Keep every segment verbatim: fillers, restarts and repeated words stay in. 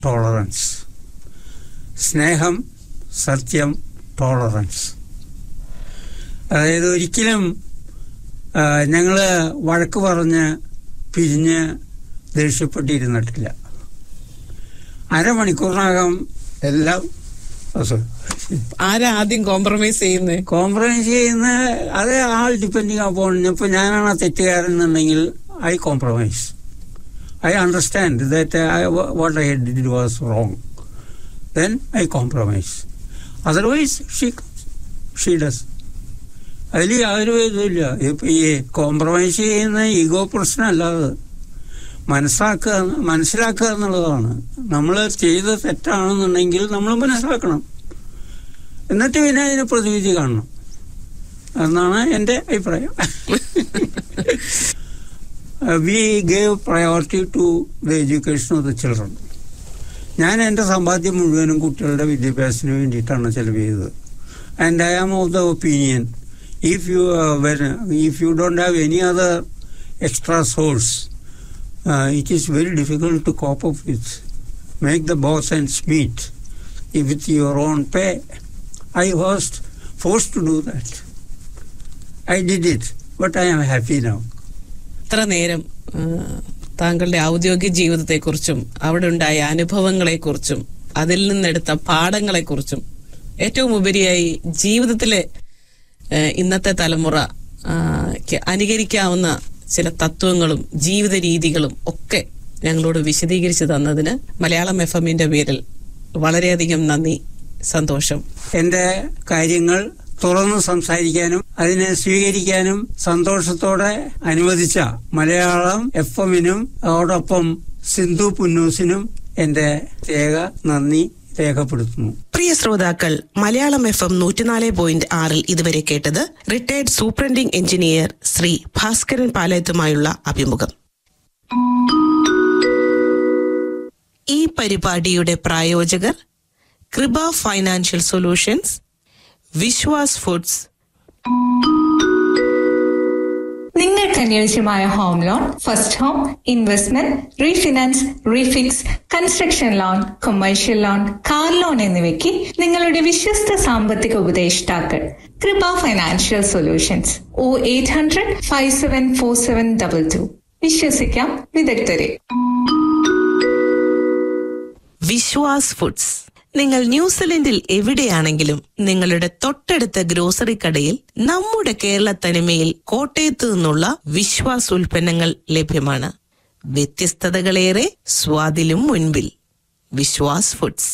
Tolerance. സ്നേഹം, സത്യം, tolerance. അതായത് ഒരിക്കലും ഞങ്ങൾ വഴക്ക് പറഞ്ഞ് പിരിഞ്ഞ് ദേഷ്യപ്പെട്ടിരുന്നിട്ടില്ല. അരമണിക്കൂറിനകം എല്ലാം. ആരാ ആദ്യം കോംപ്രമൈസ് ചെയ്യുന്നത്? കോംപ്രമൈസ് ചെയ്യുന്ന അത് ആൾ ഡിപ്പെൻഡിങ് അപ്പോൺ. ഇപ്പൊ ഞാനാണ് ആ തെറ്റുകാരൻ എന്നുണ്ടെങ്കിൽ I compromise. I understand that what I did was wrong. Then I compromise. Otherwise she she does. അതിൽ യാതൊരു ഇതുമില്ല. ഇപ്പൊ ഈ കോംപ്രമൈസ് ചെയ്യുന്ന ഈഗോ പ്രശ്നമല്ലാതെ മനസ്സിലാക്കുക മനസ്സിലാക്കുക എന്നുള്ളതാണ്. നമ്മൾ ചെയ്ത തെറ്റാണെന്നുണ്ടെങ്കിൽ നമ്മൾ മനസ്സിലാക്കണം, എന്നിട്ട് പിന്നെ അതിന് പ്രതിവിധി കാണണം എന്നാണ് എൻ്റെ അഭിപ്രായം. V gave priority to the education of the children. ഞാൻ എൻ്റെ സമ്പാദ്യം മുഴുവനും കുട്ടികളുടെ വിദ്യാഭ്യാസത്തിന് വേണ്ടിയിട്ടാണ് ചെലവ് ചെയ്തത്. And I am of the opinion, if you uh, when, if you don't have any other extra source, uh, it is very difficult to cope up with. Make the boss ends meet with your own pay. I was forced to do that. I did it, but I am happy now. ഇത്ര നേരം താങ്കളുടെ ഔദ്യോഗിക ജീവിതത്തെക്കുറിച്ചും അവിടെ ഉണ്ടായ അനുഭവങ്ങളെക്കുറിച്ചും അതിൽ നിന്നെടുത്ത പാഠങ്ങളെക്കുറിച്ചും ഏറ്റവും ഉപരിയായി ജീവിതത്തിലെ ഇന്നത്തെ തലമുറ അനുകരിക്കാവുന്ന ചില തത്വങ്ങളും ജീവിത രീതികളും ഒക്കെ ഞങ്ങളോട് വിശദീകരിച്ചു തന്നതിന് മലയാളം എഫ് എമ്മിന്റെ പേരിൽ വളരെയധികം നന്ദി, സന്തോഷം. എന്റെ കാര്യങ്ങൾ തുറന്നു സംസാരിക്കാനും അതിനെ സ്വീകരിക്കാനും സന്തോഷത്തോടെ അനുവദിച്ച മലയാളം എഫ് എമ്മിനും അതോടൊപ്പം സിന്ധു പുന്നൂസിനും എന്റെ പ്രത്യേക നന്ദി രേഖപ്പെടുത്തുന്നു. പ്രിയ ശ്രോതാക്കൾ, മലയാളം എഫ് എം നൂറ്റിനാല് പോയിന്റ് ആറിൽ ഇതുവരെ കേട്ടത് retired superintending engineer Shri Bhaskaran പാലയത്തുമായുള്ള അഭിമുഖം. ഈ പരിപാടിയുടെ പ്രായോജകർ കൃപ ഫൈനാൻഷ്യൽ സൊല്യൂഷൻസ്, വിശ്വാസ് ഫുഡ്സ്. നിങ്ങൾക്ക് അനുയോജ്യമായ home loan, first home, investment, refinance, refix, construction loan, commercial loan, car loan എന്നിവയ്ക്ക് നിങ്ങളുടെ വിശ്വസ്ത സാമ്പത്തിക ഉപദേഷ്ടാക്കൾ കൃപ ഫൈനാൻഷ്യൽ സൊല്യൂഷൻസ്. ഓ eight hundred five seven four seven double two. വിശ്വസിക്കാം വിദഗ്ധരെ. വിശ്വാസ് ഫുഡ്സ്. നിങ്ങൾ ന്യൂസിലൻഡിൽ എവിടെയാണെങ്കിലും നിങ്ങളുടെ തൊട്ടടുത്ത ഗ്രോസറി കടയിൽ നമ്മുടെ കേരള തനിമയിൽ കോട്ടയത്തു നിന്നുള്ള വിശ്വാസ് ഉൽപ്പന്നങ്ങൾ ലഭ്യമാണ്. വ്യത്യസ്തതകളേറെ, സ്വാദിലും മുൻപിൽ. Vishwas foods.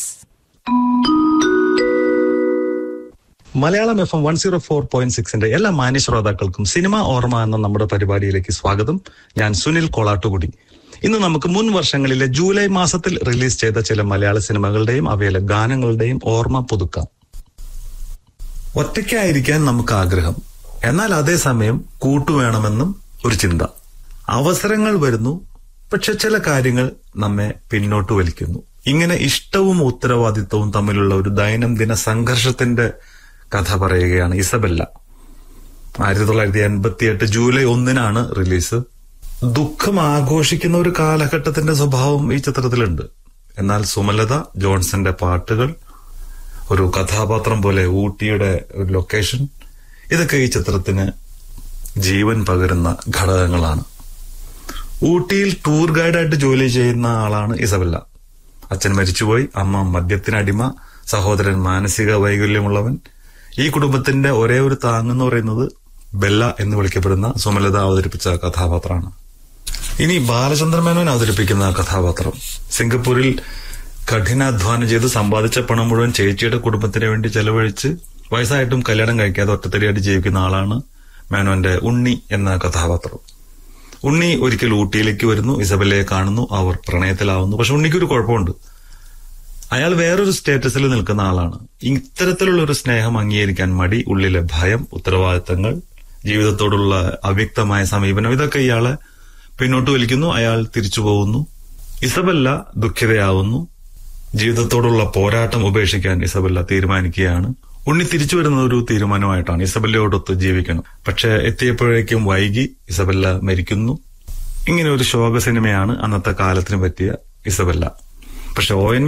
Malayalam F M one zero four point സിക്സിന്റെ എല്ലാ മാന്യ ശ്രോതാക്കൾക്കും സിനിമ ഓർമ്മ എന്ന നമ്മുടെ പരിപാടിയിലേക്ക് സ്വാഗതം. ഞാൻ സുനിൽ കോളാട്ടുകുടി. ഇന്ന് നമുക്ക് മുൻ വർഷങ്ങളിലെ ജൂലൈ മാസത്തിൽ റിലീസ് ചെയ്ത ചില മലയാള സിനിമകളുടെയും അവയിലെ ഗാനങ്ങളുടെയും ഓർമ്മ പുതുക്കാം. ഒറ്റയ്ക്കായിരിക്കാൻ നമുക്ക് ആഗ്രഹം, എന്നാൽ അതേസമയം കൂട്ടുവേണമെന്നും ഒരു ചിന്ത. അവസരങ്ങൾ വരുന്നു, പക്ഷെ ചില കാര്യങ്ങൾ നമ്മെ പിന്നോട്ട് വലിക്കുന്നു. ഇങ്ങനെ ഇഷ്ടവും ഉത്തരവാദിത്വവും തമ്മിലുള്ള ഒരു ദൈനംദിന സംഘർഷത്തിന്റെ കഥ പറയുകയാണ് ഇസബെല്ല. ആയിരത്തി തൊള്ളായിരത്തി എൺപത്തി എട്ട് ജൂലൈ ഒന്നിനാണ് റിലീസ്. ദുഃഖം ആഘോഷിക്കുന്ന ഒരു കാലഘട്ടത്തിന്റെ സ്വഭാവം ഈ ചിത്രത്തിലുണ്ട്. എന്നാൽ സുമലത, ജോൺസന്റെ പാട്ടുകൾ, ഒരു കഥാപാത്രം പോലെ ഊട്ടിയുടെ ഒരു ലൊക്കേഷൻ, ഇതൊക്കെ ഈ ചിത്രത്തിന് ജീവൻ പകരുന്ന ഘടകങ്ങളാണ്. ഊട്ടിയിൽ ടൂർ ഗൈഡായിട്ട് ജോലി ചെയ്യുന്ന ആളാണ് ഇസബെല്ല. അച്ഛൻ മരിച്ചുപോയി, അമ്മ മദ്യത്തിനടിമ, സഹോദരൻ മാനസിക വൈകല്യമുള്ളവൻ. ഈ കുടുംബത്തിന്റെ ഒരേ ഒരു താങ്ങെന്ന് പറയുന്നത് ബെല്ല എന്ന് വിളിക്കപ്പെടുന്ന സുമലത അവതരിപ്പിച്ച കഥാപാത്രമാണ്. ഇനി ബാലചന്ദ്രമേനോൻ അവതരിപ്പിക്കുന്ന കഥാപാത്രം സിംഗപ്പൂരിൽ കഠിനാധ്വാനം ചെയ്ത് സമ്പാദിച്ച പണം മുഴുവൻ ചേച്ചിയുടെ കുടുംബത്തിന് വേണ്ടി ചെലവഴിച്ച് വയസ്സായിട്ടും കല്യാണം കഴിക്കാതെ ഒറ്റത്തടിയായിട്ട് ജീവിക്കുന്ന ആളാണ് മേനോന്റെ ഉണ്ണി എന്ന കഥാപാത്രം. ഉണ്ണി ഒരിക്കൽ ഊട്ടിയിലേക്ക് വരുന്നു, ഇസബെല്ലയെ കാണുന്നു, അവർ പ്രണയത്തിലാവുന്നു. പക്ഷെ ഉണ്ണിക്കൊരു കുഴപ്പമുണ്ട്, അയാൾ വേറൊരു സ്റ്റേറ്റസിൽ നിൽക്കുന്ന ആളാണ്. ഇത്തരത്തിലുള്ള ഒരു സ്നേഹം അംഗീകരിക്കാൻ മടി, ഉള്ളിലെ ഭയം, ഉത്തരവാദിത്തങ്ങൾ, ജീവിതത്തോടുള്ള അവ്യക്തമായ സമീപനം, ഇതൊക്കെ ഇയാളെ പിന്നോട്ട് വലിക്കുന്നു. അയാൾ തിരിച്ചു പോകുന്നു. ഇസബെല്ല ദുഃഖിതയാവുന്നു. ജീവിതത്തോടുള്ള പോരാട്ടം ഉപേക്ഷിക്കാൻ ഇസബെല്ല തീരുമാനിക്കുകയാണ്. ഉണ്ണി തിരിച്ചു വരുന്ന ഒരു തീരുമാനമായിട്ടാണ്, ഇസബെല്ലയോടൊത്ത് ജീവിക്കണം. പക്ഷെ എത്തിയപ്പോഴേക്കും വൈകി, ഇസബെല്ല മരിക്കുന്നു. ഇങ്ങനെ ഒരു ശോക സിനിമയാണ് അന്നത്തെ കാലത്തിന് പറ്റിയ ഇസബെല്ല. പക്ഷെ ഒ എൻ